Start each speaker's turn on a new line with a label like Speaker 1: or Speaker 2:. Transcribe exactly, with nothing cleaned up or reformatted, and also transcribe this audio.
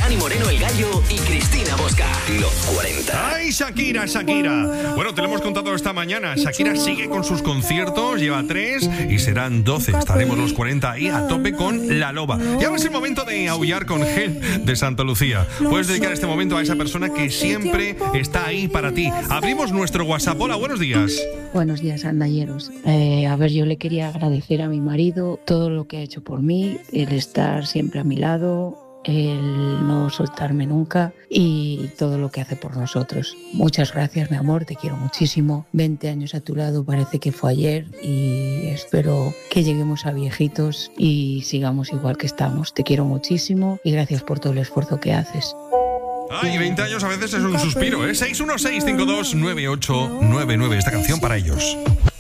Speaker 1: Dani Moreno, El Gallo y Cristina Bosca. Los cuarenta.
Speaker 2: ¡Ay, Shakira, Shakira! Bueno, te lo hemos contado esta mañana. Shakira sigue con sus conciertos, lleva tres y serán doce. Estaremos los cuarenta ahí a tope con La Loba. Y ahora es el momento de aullar con Gel de Santa Lucía. Puedes dedicar este momento a esa persona que siempre está ahí para ti. Abrimos nuestro WhatsApp. Hola, buenos días.
Speaker 3: Buenos días, andalleros. Eh, a ver, yo le quería agradecer a mi marido todo lo que ha hecho por mí, el estar siempre a mi lado, el no soltarme nunca y todo lo que hace por nosotros. Muchas gracias, mi amor, te quiero muchísimo. veinte años a tu lado parece que fue ayer y espero que lleguemos a viejitos y sigamos igual que estamos. Te quiero muchísimo y gracias por todo el esfuerzo que haces.
Speaker 2: Ay, veinte años a veces es un suspiro, ¿eh? seis uno seis, cinco dos nueve ocho nueve nueve. Esta canción para ellos.